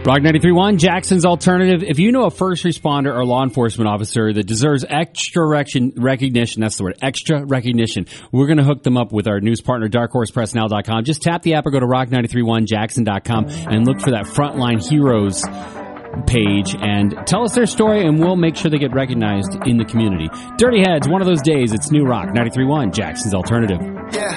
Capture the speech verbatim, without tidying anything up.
Rock ninety-three point one, Jackson's Alternative. If you know a first responder or law enforcement officer that deserves extra recognition, that's the word, extra recognition, we're going to hook them up with our news partner, dark horse press now dot com. Just tap the app or go to rock ninety-three point one jackson dot com and look for that Frontline Heroes page and tell us their story, and we'll make sure they get recognized in the community. Dirty Heads, one of those days. It's new Rock ninety-three point one, Jackson's Alternative. Yeah.